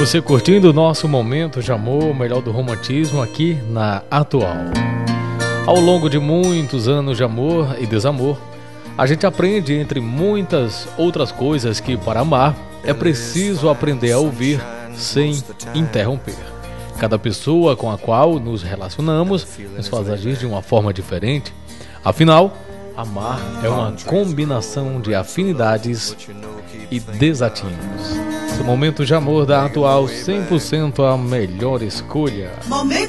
Você curtindo o nosso momento de amor, o melhor do romantismo aqui na Atual. Ao longo de muitos anos de amor e desamor, a gente aprende, entre muitas outras coisas, que para amar é preciso aprender a ouvir sem interromper. Cada pessoa com a qual nos relacionamos nos faz agir de uma forma diferente. Afinal, amar é uma combinação de afinidades e desatinos. Esse momento de amor da Atual, 100% a melhor escolha.